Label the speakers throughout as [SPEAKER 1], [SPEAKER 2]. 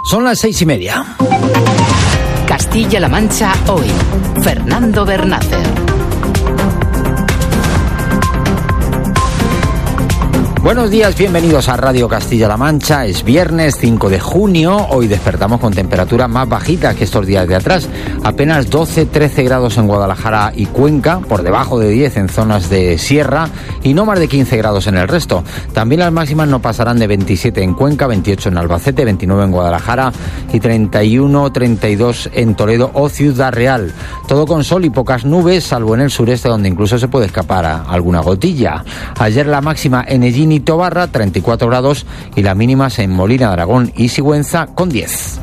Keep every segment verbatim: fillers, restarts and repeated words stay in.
[SPEAKER 1] Son las seis y media.
[SPEAKER 2] Castilla-La Mancha hoy. Fernando Bernácer.
[SPEAKER 1] Buenos días, bienvenidos a Radio Castilla-La Mancha. Es viernes cinco de junio. Hoy despertamos con temperaturas más bajitas que estos días de atrás. Apenas doce, trece grados en Guadalajara y Cuenca, por debajo de diez en zonas de sierra y no más de quince grados en el resto. También las máximas no pasarán de veintisiete en Cuenca, veintiocho en Albacete, veintinueve en Guadalajara y treinta y uno, treinta y dos en Toledo o Ciudad Real. Todo con sol y pocas nubes, salvo en el sureste, donde incluso se puede escapar a alguna gotilla. Ayer la máxima en Ellín y Tobarra, treinta y cuatro grados, y las mínimas en Molina de Aragón y Sigüenza con diez.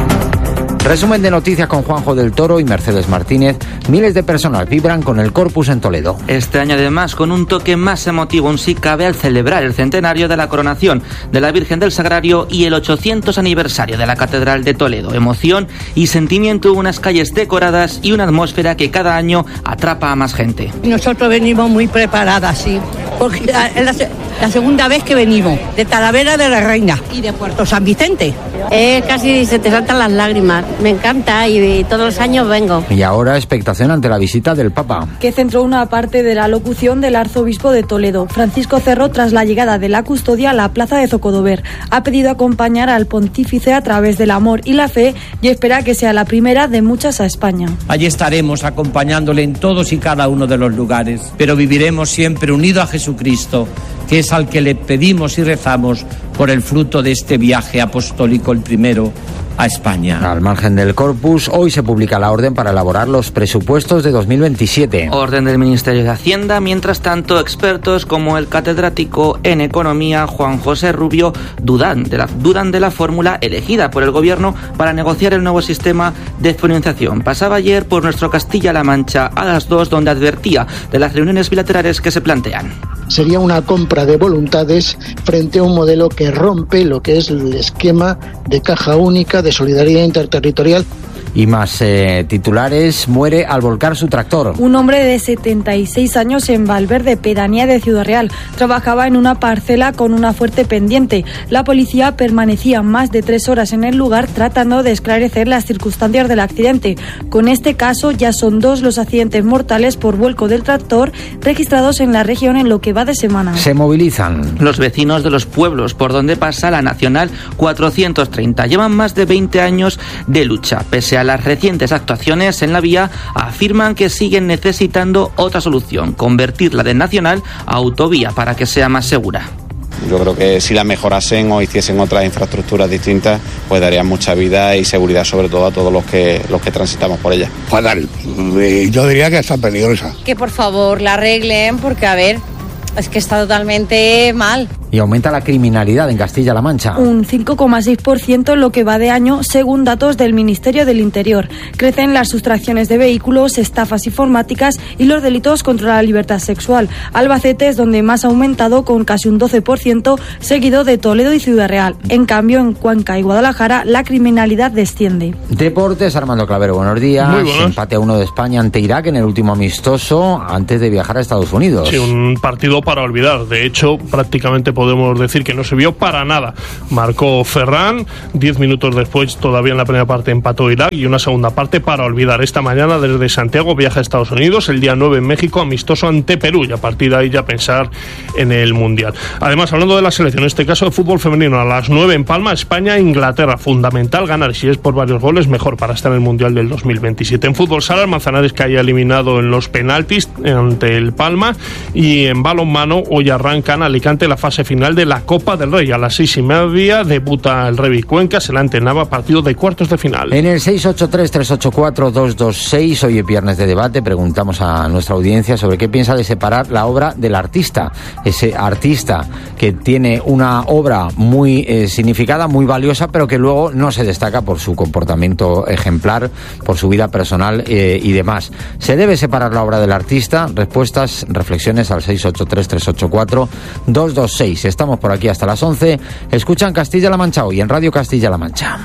[SPEAKER 1] Resumen de noticias con Juanjo del Toro y Mercedes Martínez. Miles de personas vibran con el Corpus en Toledo.
[SPEAKER 3] Este año además con un toque más emotivo aún si cabe al celebrar el centenario de la coronación de la Virgen del Sagrario y el ochocientos aniversario de la Catedral de Toledo. Emoción y sentimiento, unas calles decoradas y una atmósfera que cada año atrapa a más gente.
[SPEAKER 4] Nosotros venimos muy preparadas, sí, porque es la, la segunda vez que venimos, de Talavera de la Reina y de Puerto San Vicente.
[SPEAKER 5] Eh, casi se te saltan las lágrimas. Me encanta y todos los años vengo.
[SPEAKER 1] Y ahora expectación ante la visita del Papa,
[SPEAKER 6] que centró una parte de la locución del arzobispo de Toledo, Francisco Cerro, tras la llegada de la custodia a la plaza de Zocodover. Ha pedido acompañar al pontífice a través del amor y la fe y espera que sea la primera de muchas a España.
[SPEAKER 7] Allí estaremos acompañándole en todos y cada uno de los lugares, pero viviremos siempre unidos a Jesucristo, que es al que le pedimos y rezamos por el fruto de este viaje apostólico, el primero a España.
[SPEAKER 1] Al margen del Corpus, hoy se publica la orden para elaborar los presupuestos de dos mil veintisiete.
[SPEAKER 3] Orden del Ministerio de Hacienda. Mientras tanto, expertos como el catedrático en Economía Juan José Rubio dudan de la, dudan de la fórmula elegida por el Gobierno para negociar el nuevo sistema de financiación. Pasaba ayer por nuestro Castilla-La Mancha a las dos, donde advertía de las reuniones bilaterales que se plantean.
[SPEAKER 8] Sería una compra de voluntades frente a un modelo que rompe lo que es el esquema de caja única de solidaridad interterritorial.
[SPEAKER 1] Y más eh, titulares. Muere al volcar su tractor.
[SPEAKER 6] Un hombre de setenta y seis años en Valverde, pedanía de Ciudad Real. Trabajaba en una parcela con una fuerte pendiente. La policía permanecía más de tres horas en el lugar tratando de esclarecer las circunstancias del accidente. Con este caso ya son dos los accidentes mortales por vuelco del tractor registrados en la región en lo que va de semana.
[SPEAKER 1] Se movilizan
[SPEAKER 3] los vecinos de los pueblos por donde pasa la Nacional cuatrocientos treinta. Llevan más de veinte años de lucha. Pese a las recientes actuaciones en la vía, afirman que siguen necesitando otra solución: convertirla de nacional a autovía para que sea más segura.
[SPEAKER 9] Yo creo que si la mejorasen o hiciesen otras infraestructuras distintas, pues darían mucha vida y seguridad, sobre todo a todos los que los que transitamos por ella.
[SPEAKER 10] Fatal. Yo diría que está peligrosa.
[SPEAKER 11] Que por favor la arreglen, porque a ver, es que está totalmente mal.
[SPEAKER 1] Y aumenta la criminalidad en Castilla-La Mancha.
[SPEAKER 6] Un cinco coma seis por ciento en lo que va de año, según datos del Ministerio del Interior. Crecen las sustracciones de vehículos, estafas informáticas y los delitos contra la libertad sexual. Albacete es donde más ha aumentado, con casi un doce por ciento, seguido de Toledo y Ciudad Real. En cambio, en Cuenca y Guadalajara, la criminalidad desciende.
[SPEAKER 1] Deportes, Armando Clavero, buenos días.
[SPEAKER 12] Muy buenos.
[SPEAKER 1] Empate a uno de España ante Irak en el último amistoso antes de viajar a Estados Unidos.
[SPEAKER 12] Sí, un partido para olvidar. De hecho, prácticamente podemos decir que no se vio para nada. Marcó Ferran, diez minutos después, todavía en la primera parte empató Irak, y una segunda parte para olvidar. Esta mañana desde Santiago viaja a Estados Unidos, el día nueve en México, amistoso ante Perú, y a partir de ahí ya pensar en el Mundial. Además, hablando de la selección, en este caso de fútbol femenino, a las nueve en Palma, España e Inglaterra. Fundamental ganar, si es por varios goles, mejor para estar en el Mundial del dos mil veintisiete. En fútbol sala, el Manzanares que haya eliminado en los penaltis ante el Palma, y en balonmano hoy arranca en Alicante la fase final de la Copa del Rey. A las seis y media debuta el Revi Cuenca, se la antenaba partido de cuartos de final.
[SPEAKER 1] En el seis ocho tres, tres ocho cuatro, dos dos seis, hoy es viernes de debate, preguntamos a nuestra audiencia sobre qué piensa de separar la obra del artista. Ese artista que tiene una obra muy eh, significada, muy valiosa, pero que luego no se destaca por su comportamiento ejemplar, por su vida personal eh, y demás. ¿Se debe separar la obra del artista? Respuestas, reflexiones al seis ocho tres, tres ocho cuatro, dos dos seis. Estamos por aquí hasta las once. Escuchan Castilla-La Mancha hoy en Radio Castilla-La Mancha.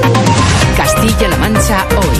[SPEAKER 2] Castilla-La Mancha hoy.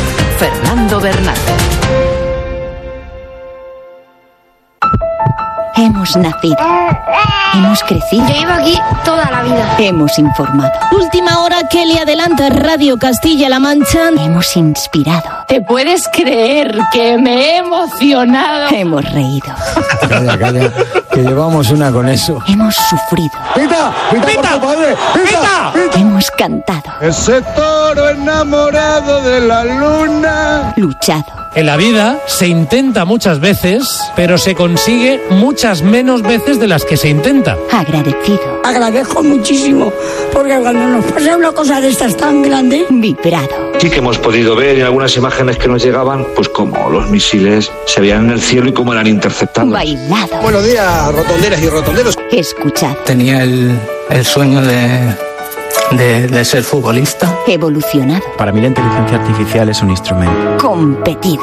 [SPEAKER 2] Fernando Bernácer.
[SPEAKER 13] Hemos nacido. Hemos crecido.
[SPEAKER 14] Yo llevo aquí toda la vida.
[SPEAKER 13] Hemos informado.
[SPEAKER 15] Última hora que le adelanta Radio Castilla-La Mancha.
[SPEAKER 13] Hemos inspirado.
[SPEAKER 15] ¿Te puedes creer que me he emocionado?
[SPEAKER 13] Hemos reído.
[SPEAKER 1] Calla, calla, que llevamos una con eso.
[SPEAKER 13] Hemos sufrido.
[SPEAKER 10] ¡Pita! ¡Pita, ¡Pita! Por tu padre! ¡Pita!
[SPEAKER 13] ¡Pita! Hemos cantado.
[SPEAKER 10] Ese toro enamorado de la luna.
[SPEAKER 13] Luchado.
[SPEAKER 7] En la vida se intenta muchas veces, pero se consigue muchas menos veces de las que se intenta.
[SPEAKER 13] Agradecido.
[SPEAKER 4] Agradezco muchísimo, porque cuando nos pasa una cosa de estas tan grande,
[SPEAKER 13] vibrado.
[SPEAKER 16] Sí que hemos podido ver en algunas imágenes que nos llegaban, pues como los misiles se veían en el cielo y cómo eran interceptados.
[SPEAKER 13] Bailado.
[SPEAKER 10] Buenos días, rotonderas y rotonderos.
[SPEAKER 13] Escuchado.
[SPEAKER 17] Tenía el, el sueño de, de, de ser futbolista.
[SPEAKER 13] Evolucionado.
[SPEAKER 18] Para mí la inteligencia artificial es un instrumento.
[SPEAKER 13] Competido.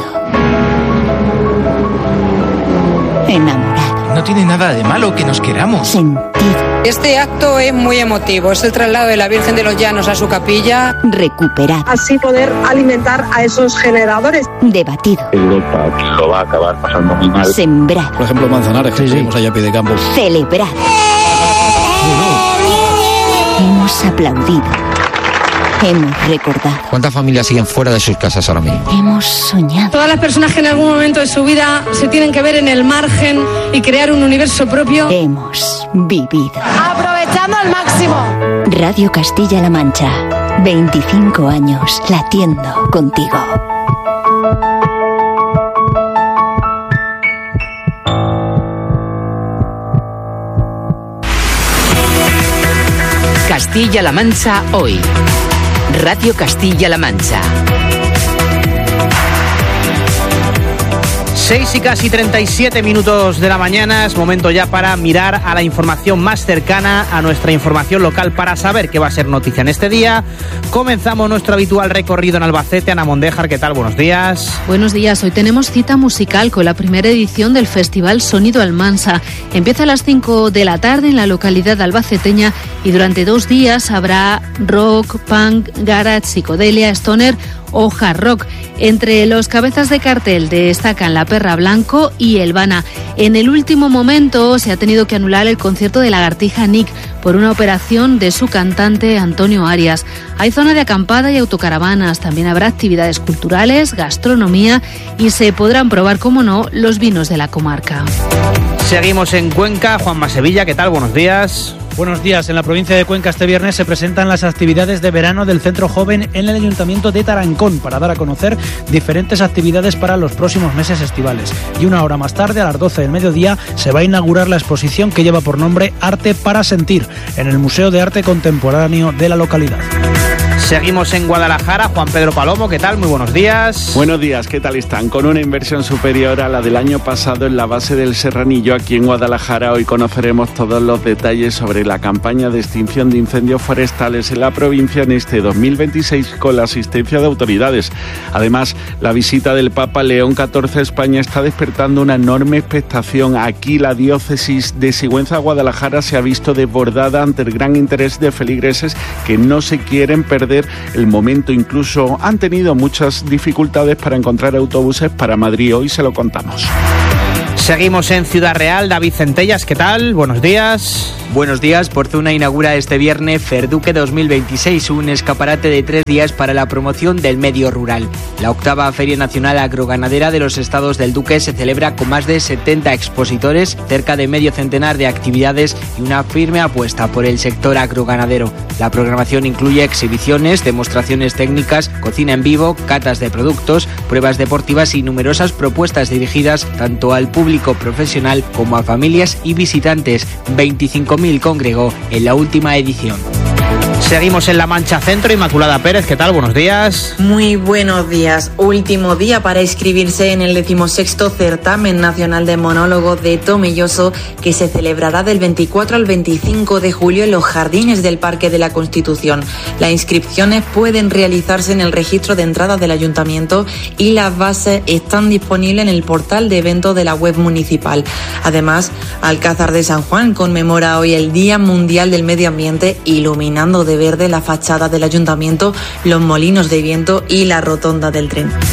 [SPEAKER 13] Enamorado.
[SPEAKER 17] No tiene nada de malo que nos queramos.
[SPEAKER 13] Sentido.
[SPEAKER 19] Este acto es muy emotivo, es el traslado de la Virgen de los Llanos a su capilla.
[SPEAKER 13] Recuperado.
[SPEAKER 20] Así poder alimentar a esos generadores.
[SPEAKER 13] Debatido.
[SPEAKER 16] Europa lo va a acabar pasando muy mal.
[SPEAKER 13] Sembrado.
[SPEAKER 18] Por ejemplo, Manzanares, que seguimos allá a pie de campo.
[SPEAKER 13] Celebrado. Hemos aplaudido. Hemos recordado.
[SPEAKER 1] ¿Cuántas familias siguen fuera de sus casas ahora mismo?
[SPEAKER 13] Hemos soñado.
[SPEAKER 21] Todas las personas que en algún momento de su vida se tienen que ver en el margen y crear un universo propio.
[SPEAKER 13] Hemos vivido.
[SPEAKER 14] Aprovechando al máximo.
[SPEAKER 13] Radio Castilla-La Mancha. veinticinco años latiendo contigo.
[SPEAKER 2] Castilla-La Mancha hoy. Radio Castilla-La Mancha.
[SPEAKER 3] Seis y casi treinta y siete minutos de la mañana, es momento ya para mirar a la información más cercana, a nuestra información local, para saber qué va a ser noticia en este día. Comenzamos nuestro habitual recorrido en Albacete. Ana Mondéjar, ¿qué tal? Buenos días.
[SPEAKER 22] Buenos días, hoy tenemos cita musical con la primera edición del Festival Sonido Almansa. Empieza a las cinco de la tarde en la localidad albaceteña y durante dos días habrá rock, punk, garage, psicodelia, stoner o hard rock. Entre los cabezas de cartel destacan La Perra Blanco y El Vana. En el último momento se ha tenido que anular el concierto de Lagartija Nick por una operación de su cantante Antonio Arias. Hay zona de acampada y autocaravanas, también habrá actividades culturales, gastronomía y se podrán probar, como no, los vinos de la comarca.
[SPEAKER 3] Seguimos en Cuenca. Juanma Sevilla, ¿qué tal? Buenos días.
[SPEAKER 23] Buenos días. En la provincia de Cuenca este viernes se presentan las actividades de verano del Centro Joven en el Ayuntamiento de Tarancón para dar a conocer diferentes actividades para los próximos meses estivales. Y una hora más tarde, a las doce del mediodía, se va a inaugurar la exposición que lleva por nombre Arte para Sentir en el Museo de Arte Contemporáneo de la localidad.
[SPEAKER 3] Seguimos en Guadalajara. Juan Pedro Palomo, ¿qué tal? Muy buenos días.
[SPEAKER 24] Buenos días, ¿qué tal están? Con una inversión superior a la del año pasado en la base del Serranillo, aquí en Guadalajara, hoy conoceremos todos los detalles sobre la campaña de extinción de incendios forestales en la provincia en este dos mil veintiséis con la asistencia de autoridades. Además, la visita del Papa León catorce a España está despertando una enorme expectación. Aquí la diócesis de Sigüenza-Guadalajara se ha visto desbordada ante el gran interés de feligreses que no se quieren perder el momento. Incluso han tenido muchas dificultades para encontrar autobuses para Madrid. Hoy se lo contamos.
[SPEAKER 3] Seguimos en Ciudad Real. David Centellas, ¿qué tal? Buenos días.
[SPEAKER 25] Buenos días. Porzuna inaugura este viernes Ferduque dos mil veintiséis, un escaparate de tres días para la promoción del medio rural. La octava Feria Nacional Agroganadera de los Estados del Duque se celebra con más de setenta expositores, cerca de medio centenar de actividades y una firme apuesta por el sector agroganadero. La programación incluye exhibiciones, demostraciones técnicas, cocina en vivo, catas de productos, pruebas deportivas y numerosas propuestas dirigidas tanto al público profesional como a familias y visitantes. veinticinco mil congregó en la última edición.
[SPEAKER 3] Seguimos en La Mancha Centro. Inmaculada Pérez, ¿qué tal? Buenos días.
[SPEAKER 26] Muy buenos días. Último día para inscribirse en el decimosexto Certamen Nacional de Monólogos de Tomelloso, que se celebrará del veinticuatro al veinticinco de julio en los jardines del Parque de la Constitución. Las inscripciones pueden realizarse en el registro de entradas del Ayuntamiento y las bases están disponibles en el portal de eventos de la web municipal. Además, Alcázar de San Juan conmemora hoy el Día Mundial del Medio Ambiente, iluminando de verde la fachada del Ayuntamiento, los molinos de viento y la rotonda del tren.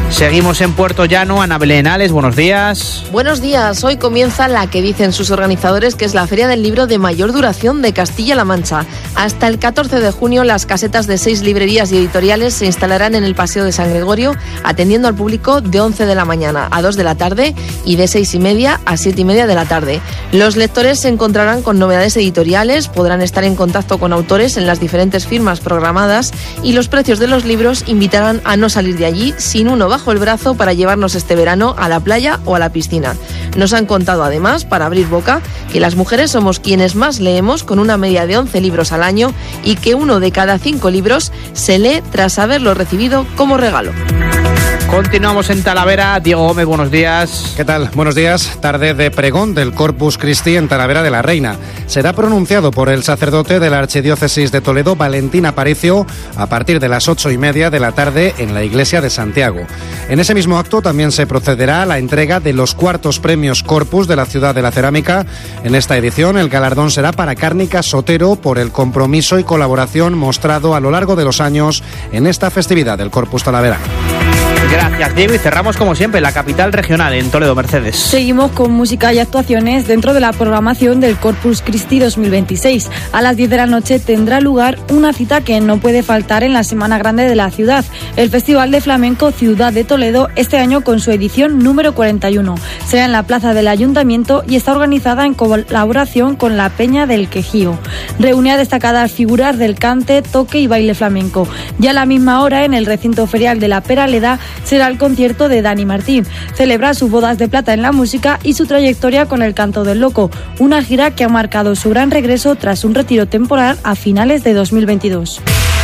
[SPEAKER 23] Seguimos en Puerto Llano. Ana Belén Ales, buenos días.
[SPEAKER 5] Buenos días. Hoy comienza la que dicen sus organizadores que es la Feria del Libro de mayor duración de Castilla-La Mancha. Hasta el catorce de junio las casetas de seis librerías y editoriales se instalarán en el Paseo de San Gregorio, atendiendo al público de once de la mañana a dos de la tarde y de seis y media a siete y media de la tarde. Los lectores se encontrarán con novedades editoriales, podrán estar en contacto con autores en las diferentes firmas programadas y los precios de los libros invitarán a no salir de allí sin uno bajo el brazo para llevarnos este verano a la playa o a la piscina. Nos han contado además, para abrir boca, que las mujeres somos quienes más leemos, con una media de once libros al año, y que uno de cada cinco libros se lee tras haberlo recibido como regalo.
[SPEAKER 23] Continuamos en Talavera. Diego Gómez, buenos días.
[SPEAKER 6] ¿Qué tal? Buenos días. Tarde de pregón del Corpus Christi en Talavera de la Reina. Será pronunciado por el sacerdote de la Archidiócesis de Toledo, Valentín Aparicio, a partir de las ocho y media de la tarde en la iglesia de Santiago. En ese mismo acto también se procederá a la entrega de los cuartos premios Corpus de la Ciudad de la Cerámica. En esta edición el galardón será para Cárnica Sotero por el compromiso y colaboración mostrado a lo largo de los años en esta festividad del Corpus Talavera.
[SPEAKER 23] Gracias, Diego, y cerramos como siempre la capital regional en Toledo, Mercedes.
[SPEAKER 8] Seguimos con música y actuaciones dentro de la programación del Corpus Christi dos mil veintiséis. A las diez de la noche tendrá lugar una cita que no puede faltar en la Semana Grande de la ciudad, el Festival de Flamenco Ciudad de Toledo, este año con su edición número cuarenta y uno. Será en la plaza del Ayuntamiento y está organizada en colaboración con la Peña del Quejío. Reúne a destacadas figuras del cante, toque y baile flamenco. Ya a la misma hora, en el recinto ferial de la Peraleda, será el concierto de Dani Martín. Celebra sus bodas de plata en la música y su trayectoria con el Canto del Loco, una gira que ha marcado su gran regreso tras un retiro temporal a finales de dos mil veintidós.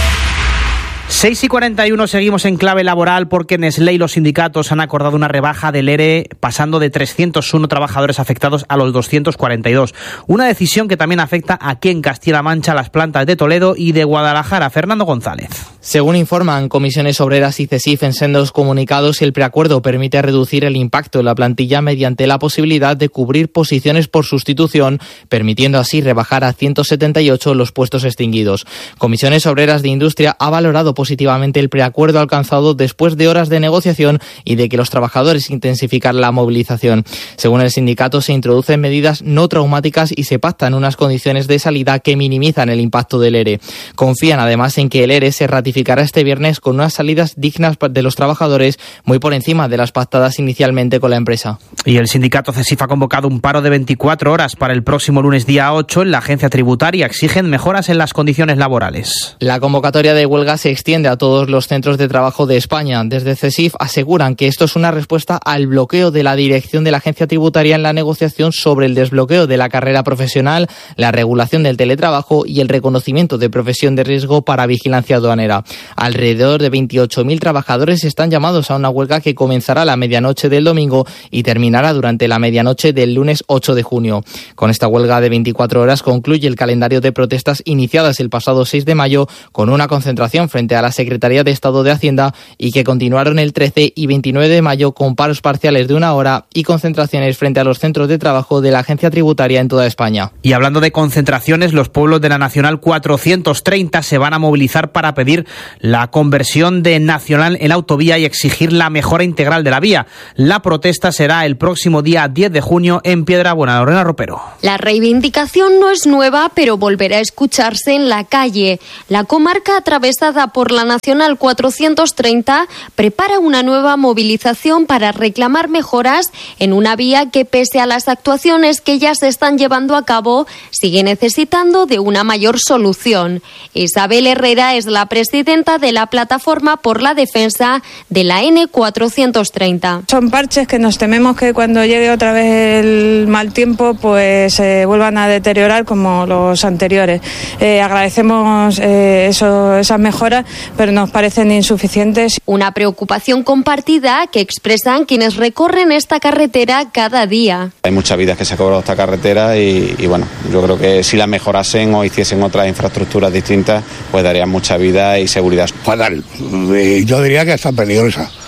[SPEAKER 23] seis y cuarenta y uno, seguimos en clave laboral porque Nestlé y los sindicatos han acordado una rebaja del ERE pasando de trescientos uno trabajadores afectados a los doscientos cuarenta y dos. Una decisión que también afecta aquí en Castilla-La Mancha a las plantas de Toledo y de Guadalajara. Fernando González.
[SPEAKER 9] Según informan Comisiones Obreras y CESIF en sendos comunicados, el preacuerdo permite reducir el impacto en la plantilla mediante la posibilidad de cubrir posiciones por sustitución, permitiendo así rebajar a ciento setenta y ocho los puestos extinguidos. Comisiones Obreras de Industria ha valorado positivamente el preacuerdo alcanzado después de horas de negociación y de que los trabajadores intensificaran la movilización. Según el sindicato, se introducen medidas no traumáticas y se pactan unas condiciones de salida que minimizan el impacto del ERE. Confían además en que el ERE se ratificará este viernes con unas salidas dignas de los trabajadores, muy por encima de las pactadas inicialmente con la empresa.
[SPEAKER 23] Y el sindicato CESIF ha convocado un paro de veinticuatro horas para el próximo lunes día ocho en la agencia tributaria. Exigen mejoras en las condiciones laborales.
[SPEAKER 9] La convocatoria de huelga se extiende a todos los centros de trabajo de España. Desde CESIF aseguran que esto es una respuesta al bloqueo de la dirección de la agencia tributaria en la negociación sobre el desbloqueo de la carrera profesional, la regulación del teletrabajo y el reconocimiento de profesión de riesgo para vigilancia aduanera. Alrededor de veintiocho mil trabajadores están llamados a una huelga que comenzará a la medianoche del domingo y terminará durante la medianoche del lunes ocho de junio. Con esta huelga de veinticuatro horas concluye el calendario de protestas iniciadas el pasado seis de mayo con una concentración frente a la Secretaría de Estado de Hacienda y que continuaron el trece y veintinueve de mayo con paros parciales de una hora y concentraciones frente a los centros de trabajo de la agencia tributaria en toda España.
[SPEAKER 23] Y hablando de concentraciones, los pueblos de la Nacional cuatrocientos treinta se van a movilizar para pedir la conversión de Nacional en autovía y exigir la mejora integral de la vía. La protesta será el próximo día diez de junio en Piedrabuena. Lorena Ropero.
[SPEAKER 11] La reivindicación no es nueva, pero volverá a escucharse en la calle. La comarca atravesada por la Nacional cuatrocientos treinta prepara una nueva movilización para reclamar mejoras en una vía que, pese a las actuaciones que ya se están llevando a cabo, sigue necesitando de una mayor solución. Isabel Herrera es la presidenta de la Plataforma por la Defensa de la N cuatrocientos treinta.
[SPEAKER 12] Son parches que nos tememos que cuando llegue otra vez el mal tiempo pues se eh, vuelvan a deteriorar como los anteriores. Eh, agradecemos eh, eso, esas mejoras, pero nos parecen insuficientes.
[SPEAKER 11] Una preocupación compartida que expresan quienes recorren esta carretera cada día.
[SPEAKER 27] Hay muchas vidas que se ha cobrado esta carretera y, y bueno, yo creo que si la mejorasen o hiciesen otras infraestructuras distintas, pues darían mucha vida y seguridad.
[SPEAKER 28] Fatal. Yo diría que está peligrosa,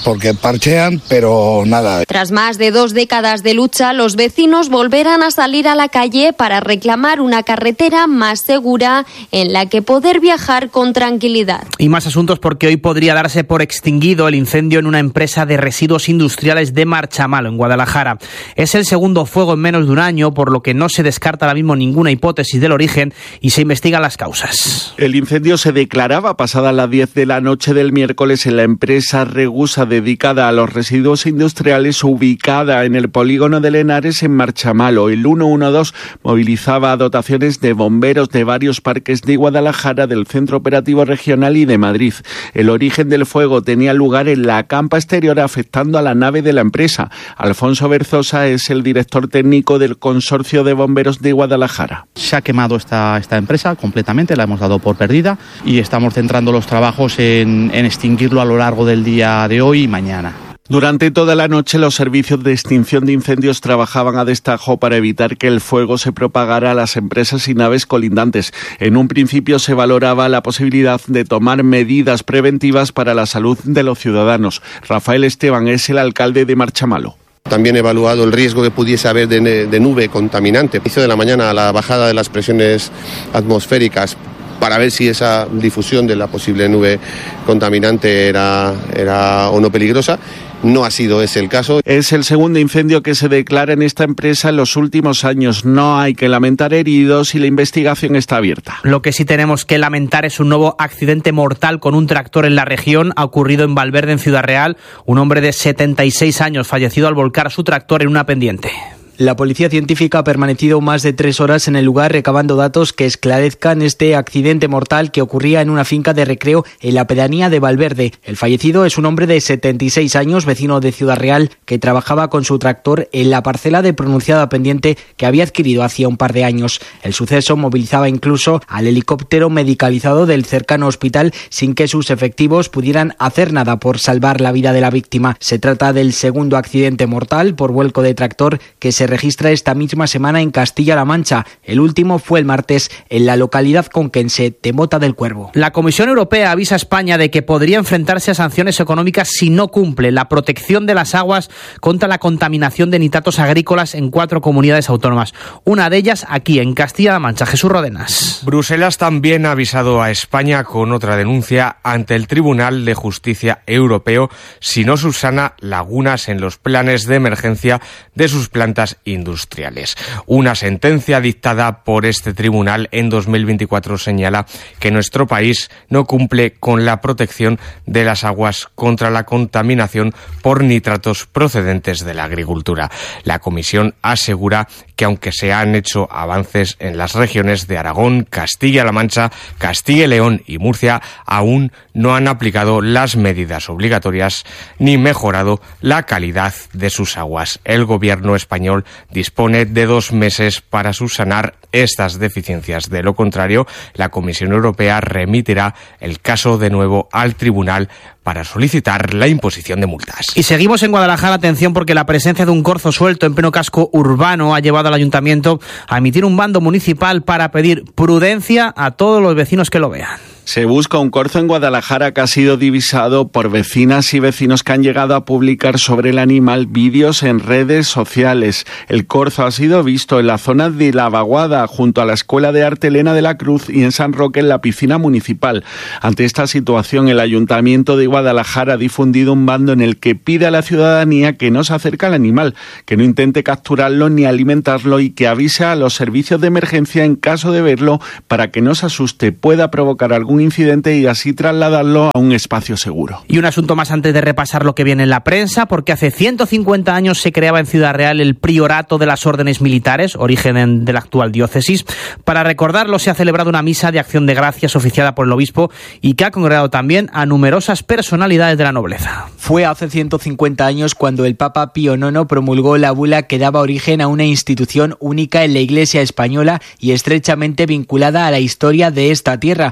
[SPEAKER 4] porque parchean, pero nada.
[SPEAKER 11] Tras más de dos décadas de lucha, los vecinos volverán a salir a la calle para reclamar una carretera más segura en la que poder viajar con tranquilidad.
[SPEAKER 7] Y más asuntos porque hoy podría darse por extinguido el incendio en una empresa de residuos industriales de Marchamalo, en Guadalajara. Es el segundo fuego en menos de un año, por lo que no se descarta ahora mismo ninguna hipótesis del origen y se investigan las causas.
[SPEAKER 24] El incendio se declaraba pasadas las diez de la noche del miércoles en la empresa Regusa dedicada a los residuos industriales ubicada en el polígono de Lenares en Marchamalo. El ciento doce movilizaba dotaciones de bomberos de varios parques de Guadalajara, del Centro Operativo Regional y de Madrid. El origen del fuego tenía lugar en la campa exterior, afectando a la nave de la empresa. Alfonso Berzosa es el director técnico del Consorcio de Bomberos de Guadalajara.
[SPEAKER 10] Se ha quemado esta, esta empresa completamente, la hemos dado por perdida y estamos centrando los trabajos en, en extinguirlo a lo largo del día de hoy y mañana.
[SPEAKER 24] Durante toda la noche los servicios de extinción de incendios trabajaban a destajo para evitar que el fuego se propagara a las empresas y naves colindantes. En un principio se valoraba la posibilidad de tomar medidas preventivas para la salud de los ciudadanos. Rafael Esteban es el alcalde de Marchamalo.
[SPEAKER 15] También he evaluado el riesgo que pudiese haber de, de nube contaminante. Inicio de la mañana a la bajada de las presiones atmosféricas para ver si esa difusión de la posible nube contaminante era, era o no peligrosa. No ha sido ese el caso.
[SPEAKER 24] Es el segundo incendio que se declara en esta empresa en los últimos años. No hay que lamentar heridos y la investigación está abierta.
[SPEAKER 7] Lo que sí tenemos que lamentar es un nuevo accidente mortal con un tractor en la región. Ha ocurrido en Valverde, en Ciudad Real. Un hombre de setenta y seis años fallecido al volcar su tractor en una pendiente.
[SPEAKER 25] La policía científica ha permanecido más de tres horas en el lugar recabando datos que esclarezcan este accidente mortal que ocurría en una finca de recreo en la pedanía de Valverde. El fallecido es un hombre de setenta y seis años, vecino de Ciudad Real, que trabajaba con su tractor en la parcela de pronunciada pendiente que había adquirido hacía un par de años. El suceso movilizaba incluso al helicóptero medicalizado del cercano hospital sin que sus efectivos pudieran hacer nada por salvar la vida de la víctima. Se trata del segundo accidente mortal por vuelco de tractor que se registra esta misma semana en Castilla-La Mancha. El último fue el martes en la localidad conquense de Mota del Cuervo.
[SPEAKER 7] La Comisión Europea avisa a España de que podría enfrentarse a sanciones económicas si no cumple la protección de las aguas contra la contaminación de nitratos agrícolas en cuatro comunidades autónomas. Una de ellas aquí en Castilla-La Mancha. Jesús Rodenas.
[SPEAKER 17] Bruselas también ha avisado a España con otra denuncia ante el Tribunal de Justicia Europeo si no subsana lagunas en los planes de emergencia de sus plantas industriales. Una sentencia dictada por este tribunal en dos mil veinticuatro señala que nuestro país no cumple con la protección de las aguas contra la contaminación por nitratos procedentes de la agricultura. La Comisión asegura que aunque se han hecho avances en las regiones de Aragón, Castilla-La Mancha, Castilla y León y Murcia, aún no han aplicado las medidas obligatorias ni mejorado la calidad de sus aguas. El gobierno español dispone de dos meses para subsanar estas deficiencias. De lo contrario, la Comisión Europea remitirá el caso de nuevo al tribunal para solicitar la imposición de multas.
[SPEAKER 7] Y seguimos en Guadalajara, atención, porque la presencia de un corzo suelto en pleno casco urbano ha llevado al ayuntamiento a emitir un bando municipal para pedir prudencia a todos los vecinos que lo vean.
[SPEAKER 24] Se busca un corzo en Guadalajara que ha sido divisado por vecinas y vecinos que han llegado a publicar sobre el animal vídeos en redes sociales. El corzo ha sido visto en la zona de La Vaguada, junto a la Escuela de Arte Elena de la Cruz, y en San Roque, en la piscina municipal. Ante esta situación, el Ayuntamiento de Guadalajara ha difundido un bando en el que pide a la ciudadanía que no se acerque al animal, que no intente capturarlo ni alimentarlo y que avise a los servicios de emergencia en caso de verlo para que no se asuste, pueda provocar algún incidente y así trasladarlo a un espacio seguro.
[SPEAKER 7] Y un asunto más antes de repasar lo que viene en la prensa, porque hace ciento cincuenta años se creaba en Ciudad Real el Priorato de las Órdenes Militares, origen de la actual diócesis. Para recordarlo se ha celebrado una misa de acción de gracias oficiada por el obispo y que ha congregado también a numerosas personalidades de la nobleza.
[SPEAKER 25] Fue hace ciento cincuenta años cuando el Papa Pío noveno promulgó la bula que daba origen a una institución única en la Iglesia española y estrechamente vinculada a la historia de esta tierra, formando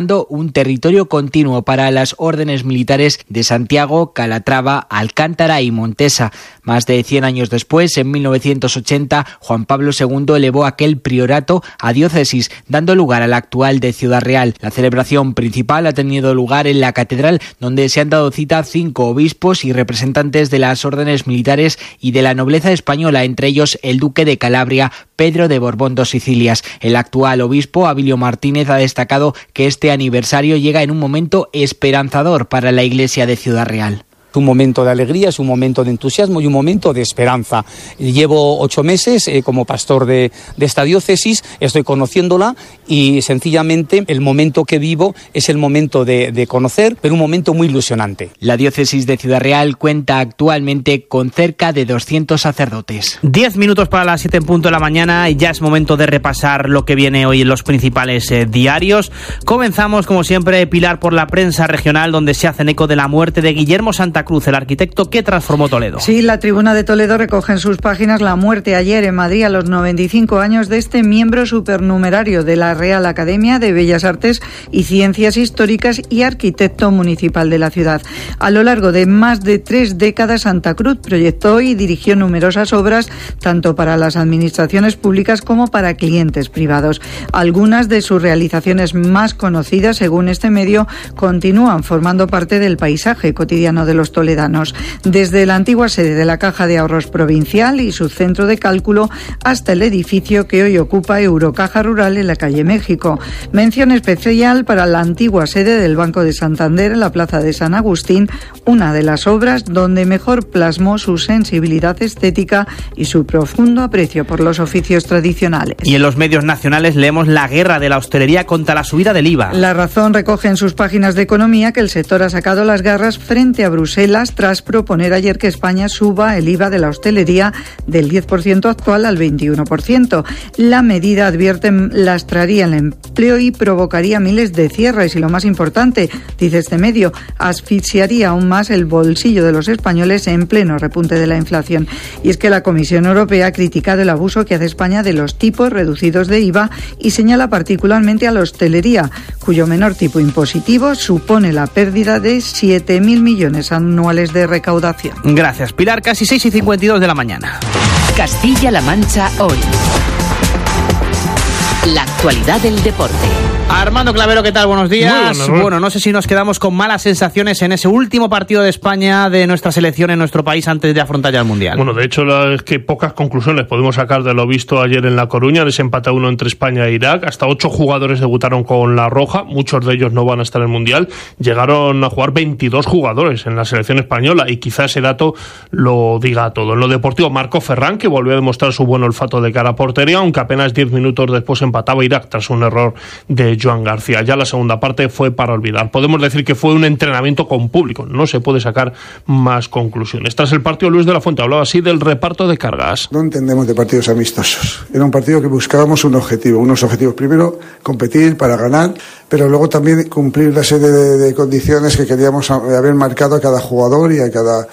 [SPEAKER 25] formando un territorio continuo para las órdenes militares de Santiago, Calatrava, Alcántara y Montesa. Más de cien años después, en mil novecientos ochenta, Juan Pablo segundo elevó aquel priorato a diócesis, dando lugar a la actual de Ciudad Real. La celebración principal ha tenido lugar en la catedral, donde se han dado cita cinco obispos y representantes de las órdenes militares y de la nobleza española, entre ellos el duque de Calabria, Pedro de Borbón dos Sicilias. El actual obispo, Abilio Martínez, ha destacado que este aniversario llega en un momento esperanzador para la Iglesia de Ciudad Real.
[SPEAKER 1] Un momento de alegría, es un momento de entusiasmo y un momento de esperanza. Llevo ocho meses eh, como pastor de, de esta diócesis, estoy conociéndola y sencillamente el momento que vivo es el momento de, de conocer, pero un momento muy ilusionante.
[SPEAKER 25] La diócesis de Ciudad Real cuenta actualmente con cerca de doscientos sacerdotes.
[SPEAKER 7] Diez minutos para las siete en punto de la mañana y ya es momento de repasar lo que viene hoy en los principales eh, diarios. Comenzamos, como siempre, Pilar, por la prensa regional, donde se hacen eco de la muerte de Guillermo Santa Cruz, el arquitecto que transformó Toledo.
[SPEAKER 14] Sí, la Tribuna de Toledo recoge en sus páginas la muerte ayer en Madrid a los noventa y cinco años de este miembro supernumerario de la Real Academia de Bellas Artes y Ciencias Históricas y arquitecto municipal de la ciudad. A lo largo de más de tres décadas, Santa Cruz proyectó y dirigió numerosas obras, tanto para las administraciones públicas como para clientes privados. Algunas de sus realizaciones más conocidas, según este medio, continúan formando parte del paisaje cotidiano de los toledanos, desde la antigua sede de la Caja de Ahorros Provincial y su centro de cálculo hasta el edificio que hoy ocupa Eurocaja Rural en la calle México. Mención especial para la antigua sede del Banco de Santander en la Plaza de San Agustín, una de las obras donde mejor plasmó su sensibilidad estética y su profundo aprecio por los oficios tradicionales.
[SPEAKER 7] Y en los medios nacionales leemos la guerra de la hostelería contra la subida del I V A.
[SPEAKER 14] La Razón recoge en sus páginas de economía que el sector ha sacado las garras frente a Bruselas tras proponer ayer que España suba el I V A de la hostelería del diez por ciento actual al veintiuno por ciento. La medida, advierten, lastraría el empleo y provocaría miles de cierres y, lo más importante, dice este medio, asfixiaría aún más el bolsillo de los españoles en pleno repunte de la inflación. Y es que la Comisión Europea ha criticado el abuso que hace España de los tipos reducidos de I V A y señala particularmente a la hostelería, cuyo menor tipo impositivo supone la pérdida de siete mil millones anuales de recaudación.
[SPEAKER 7] Gracias, Pilar. Casi seis y cincuenta y dos de la mañana.
[SPEAKER 2] Castilla-La Mancha hoy. La actualidad del deporte.
[SPEAKER 7] Armando Clavero, ¿qué tal? Buenos días.
[SPEAKER 16] Bueno,
[SPEAKER 7] bueno, no sé si nos quedamos con malas sensaciones en ese último partido de España, de nuestra selección en nuestro país antes de afrontar ya el Mundial.
[SPEAKER 16] Bueno, de hecho, la, es que pocas conclusiones podemos sacar de lo visto ayer en La Coruña, ese empate a uno entre España e Irak. Hasta ocho jugadores debutaron con la roja, muchos de ellos no van a estar en el Mundial. Llegaron a jugar veintidós jugadores en la selección española y quizá ese dato lo diga todo. En lo deportivo, Marco Ferrán, que volvió a demostrar su buen olfato de cara a portería, aunque apenas diez minutos después empataba Irak tras un error de Joan García. Ya la segunda parte fue para olvidar. Podemos decir que fue un entrenamiento con público. No se puede sacar más conclusiones. Tras el partido, Luis de la Fuente hablaba así del reparto de cargas.
[SPEAKER 18] No entendemos de partidos amistosos. Era un partido que buscábamos un objetivo. Unos objetivos. Primero, competir para ganar, pero luego también cumplir la serie de, de condiciones que queríamos haber marcado a cada jugador y a cada...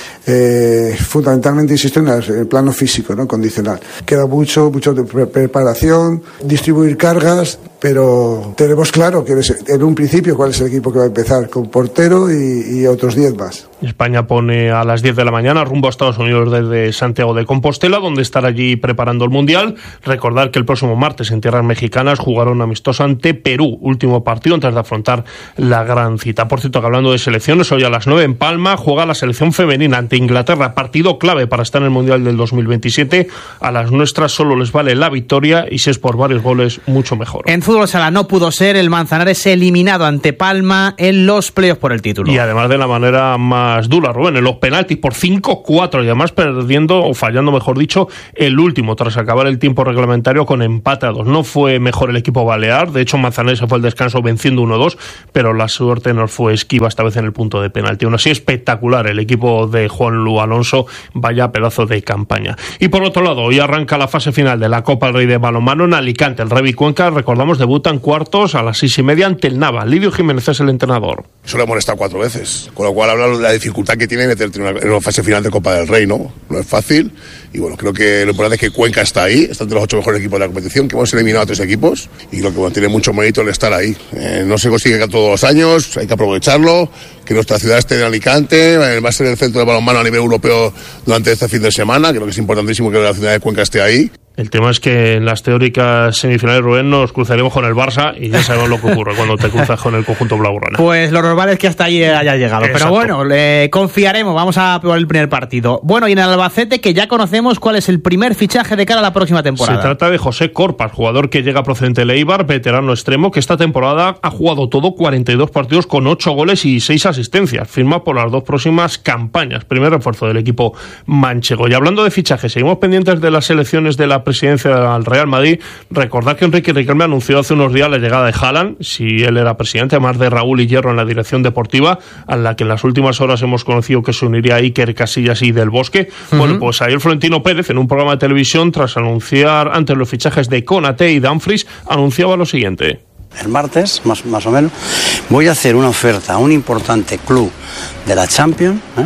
[SPEAKER 18] Eh, fundamentalmente, insisto, en el plano físico, ¿no? Condicional. Queda mucho, mucho de pre- preparación, distribuir cargas, pero tenemos claro que en un principio cuál es el equipo que va a empezar, con portero y, y otros diez más.
[SPEAKER 16] España pone a las diez de la mañana rumbo a Estados Unidos desde Santiago de Compostela, donde estará allí preparando el Mundial. Recordar que el próximo martes en tierras mexicanas jugará un amistoso ante Perú, último partido antes de afrontar la gran cita. Por cierto, que hablando de selecciones, hoy a las nueve en Palma juega la selección femenina ante Inglaterra, partido clave para estar en el Mundial del dos mil veintisiete. A las nuestras solo les vale la victoria y si es por varios goles, mucho mejor.
[SPEAKER 7] En fútbol sala no pudo ser, el Manzanares eliminado ante Palma en los playoffs por el título.
[SPEAKER 16] Y además de la manera más dura, Rubén, en los penaltis por cinco cuatro y además perdiendo, o fallando mejor dicho, el último tras acabar el tiempo reglamentario con empate a dos. No fue mejor el equipo balear, de hecho Manzanares se fue al descanso venciendo uno dos, pero la suerte nos fue esquiva esta vez en el punto de penalti. Aún así espectacular el equipo de Juan Lu Alonso, vaya pedazo de campaña. Y por otro lado, hoy arranca la fase final de la Copa del Rey de balonmano en Alicante, el Revi Cuenca, recordamos, debuta en cuartos a las seis y media ante el Nava. Lidio Jiménez es el entrenador.
[SPEAKER 4] Solo hemos estado cuatro veces, con lo cual habla de la dificultad que tiene meterte en una, en una fase final de Copa del Rey, ¿no? No es fácil, y bueno, creo que lo importante es que Cuenca está ahí, está entre los ocho mejores equipos de la competición, que hemos eliminado a tres equipos, y creo que bueno, tiene mucho mérito el estar ahí. Eh, no se consigue todos los años, hay que aprovecharlo, que nuestra ciudad esté en Alicante, va a ser el centro de balonmano a nivel europeo durante este fin de semana, creo que es importantísimo que la ciudad de Cuenca esté ahí.
[SPEAKER 16] El tema es que en las teóricas semifinales, Rubén, nos cruzaremos con el Barça y ya sabemos lo que ocurre cuando te cruzas con el conjunto blaugrana.
[SPEAKER 7] Pues lo normal es que hasta ahí haya llegado. Exacto. Pero bueno, le confiaremos, vamos a probar el primer partido. Bueno, y en el Albacete, que ya conocemos cuál es el primer fichaje de cara a la próxima temporada.
[SPEAKER 16] Se trata de José Corpas, jugador que llega procedente del Eibar, veterano extremo, que esta temporada ha jugado todo cuarenta y dos partidos con ocho goles y seis asistencias. Firma por las dos próximas campañas. Primer refuerzo del equipo manchego. Y hablando de fichajes, seguimos pendientes de las elecciones de la presidencia al Real Madrid. Recordad que Enrique Riquelme anunció hace unos días la llegada de Haaland, si él era presidente, además de Raúl y Hierro en la dirección deportiva, a la que en las últimas horas hemos conocido que se uniría Iker Casillas y Del Bosque. Uh-huh. Bueno, pues ayer Florentino Pérez, en un programa de televisión, tras anunciar antes los fichajes de Konaté y Dumfries, anunciaba lo siguiente.
[SPEAKER 3] El martes, más, más o menos, voy a hacer una oferta a un importante club de la Champions, ¿eh?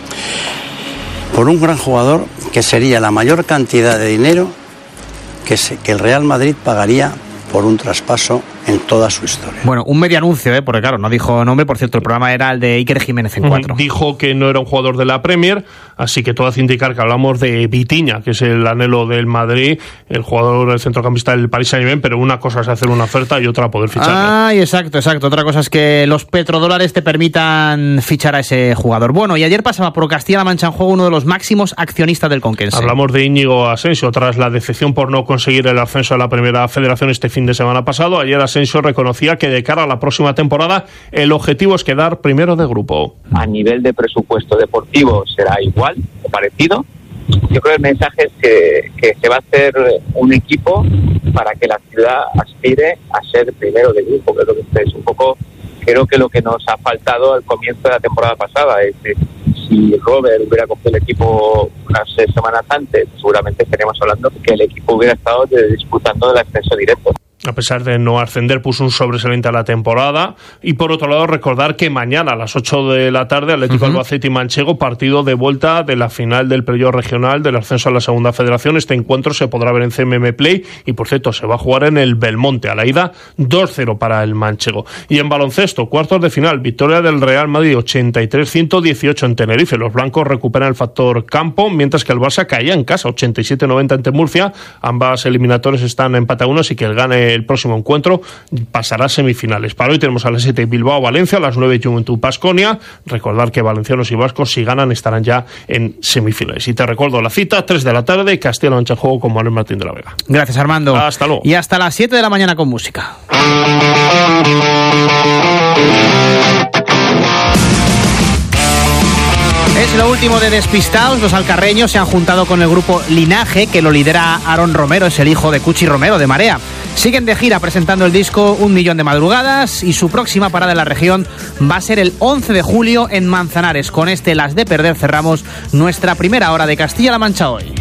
[SPEAKER 3] por un gran jugador que sería la mayor cantidad de dinero que, se, que el Real Madrid pagaría por un traspaso en toda su historia.
[SPEAKER 7] Bueno, un medio anuncio, ¿eh? Porque claro, no dijo nombre. Por cierto, el programa era el de Iker Jiménez en cuatro.
[SPEAKER 16] Dijo que no era un jugador de la Premier, así que todo hace indicar que hablamos de Vitinha, que es el anhelo del Madrid, el jugador del centrocampista del Paris Saint-Germain, pero una cosa es hacer una oferta y otra poder ficharlo.
[SPEAKER 7] Ah, exacto, exacto. Otra cosa es que los petrodólares te permitan fichar a ese jugador. Bueno, y ayer pasaba por Castilla-La Mancha en juego uno de los máximos accionistas del Conquense.
[SPEAKER 16] Hablamos de Íñigo Asensio, tras la decepción por no conseguir el ascenso a la Primera Federación este fin de semana pasado. Ayer Asensio reconocía que de cara a la próxima temporada el objetivo es quedar primero de grupo.
[SPEAKER 13] A nivel de presupuesto deportivo será igual o parecido. Yo creo que el mensaje es que, que se va a hacer un equipo para que la ciudad aspire a ser primero de grupo, que es lo que es un poco, creo que lo que nos ha faltado al comienzo de la temporada pasada. Es decir, si Robert hubiera cogido el equipo unas seis semanas antes, seguramente estaríamos hablando que el equipo hubiera estado disputando el ascenso directo.
[SPEAKER 16] A pesar de no ascender, puso un sobresaliente a la temporada. Y por otro lado, recordar que mañana a las ocho de la tarde, Atlético uh-huh. Albacete y Manchego, partido de vuelta de la final del playoff regional del ascenso a la segunda federación. Este encuentro se podrá ver en C M M Play y, por cierto, se va a jugar en el Belmonte. A la ida, dos cero para el Manchego. Y en baloncesto, cuartos de final, victoria del Real Madrid, ochenta y tres a ciento dieciocho en Tenerife. Los blancos recuperan el factor campo, mientras que el Barça caía en casa, ochenta y siete a noventa ante Murcia. Ambas eliminatorias están empatadas, así que el gane el próximo encuentro pasará a semifinales. Para hoy tenemos a las siete Bilbao-Valencia, a las nueve Juventud-Baskonia. Recordar que valencianos y vascos, si ganan, estarán ya en semifinales. Y te recuerdo la cita, tres de la tarde, Castilla-La Mancha en juego con Manuel Martín de la Vega.
[SPEAKER 7] Gracias, Armando.
[SPEAKER 16] Hasta luego.
[SPEAKER 7] Y hasta las siete de la mañana con música. Es lo último de Despistaos. Los alcarreños se han juntado con el grupo Linaje, que lo lidera Aaron Romero, es el hijo de Cuchi Romero, de Marea. Siguen de gira presentando el disco Un Millón de Madrugadas y su próxima parada en la región va a ser el once de julio en Manzanares. Con este Las de Perder cerramos nuestra primera hora de Castilla-La Mancha hoy.